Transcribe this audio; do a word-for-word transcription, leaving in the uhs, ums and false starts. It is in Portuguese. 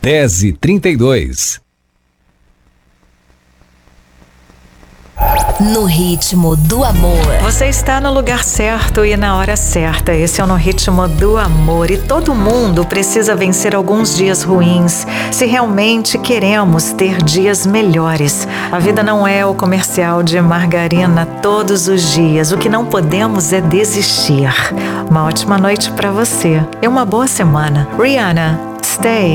dez e trinta e dois. No ritmo do amor. Você está no lugar certo e na hora certa. Esse é o No Ritmo do Amor. E todo mundo precisa vencer alguns dias ruins se realmente queremos ter dias melhores. A vida não é o comercial de margarina todos os dias. O que não podemos é desistir. Uma ótima noite para você e uma boa semana. Rihanna, Stay.